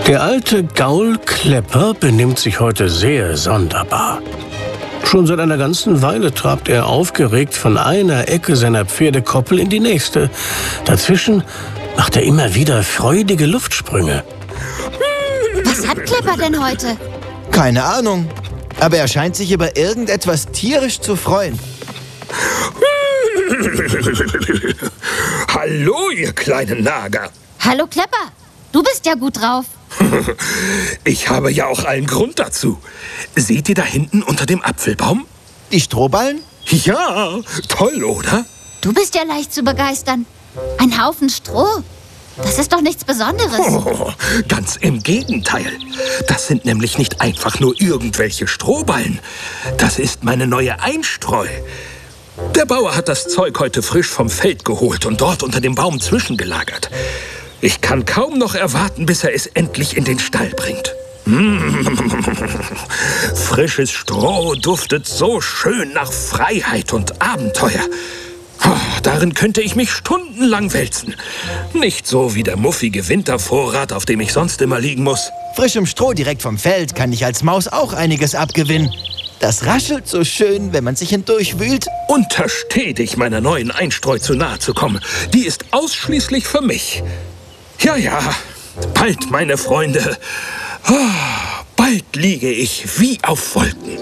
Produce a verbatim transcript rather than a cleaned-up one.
Der alte Gaul Klepper benimmt sich heute sehr sonderbar. Schon seit einer ganzen Weile trabt er aufgeregt von einer Ecke seiner Pferdekoppel in die nächste. Dazwischen macht er immer wieder freudige Luftsprünge. Was hat Klepper denn heute? Keine Ahnung, aber er scheint sich über irgendetwas tierisch zu freuen. Hallo, ihr kleinen Nager. Hallo Klepper, du bist ja gut drauf. Ich habe ja auch allen Grund dazu. Seht ihr da hinten unter dem Apfelbaum? Die Strohballen? Ja, toll, oder? Du bist ja leicht zu begeistern. Ein Haufen Stroh. Das ist doch nichts Besonderes. Oh, ganz im Gegenteil. Das sind nämlich nicht einfach nur irgendwelche Strohballen. Das ist meine neue Einstreu. Der Bauer hat das Zeug heute frisch vom Feld geholt und dort unter dem Baum zwischengelagert. Ich kann kaum noch erwarten, bis er es endlich in den Stall bringt. Frisches Stroh duftet so schön nach Freiheit und Abenteuer. Darin könnte ich mich stundenlang wälzen. Nicht so wie der muffige Wintervorrat, auf dem ich sonst immer liegen muss. Frischem Stroh direkt vom Feld kann ich als Maus auch einiges abgewinnen. Das raschelt so schön, wenn man sich hindurchwühlt. Untersteh dich, meiner neuen Einstreu zu nahe zu kommen. Die ist ausschließlich für mich. Ja, ja, bald, meine Freunde. Bald liege ich wie auf Wolken.